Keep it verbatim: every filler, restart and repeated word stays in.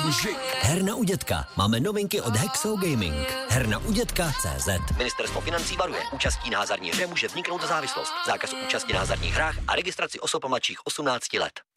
Herna u dětka. Máme novinky od Hexo Gaming. Herna u dětka tečka cé zet. Ministerstvo financí varuje. Účastí na hazardní hře může vzniknout závislost. Zákaz účasti na hazardních hrách a registraci osob mladších osmnácti let.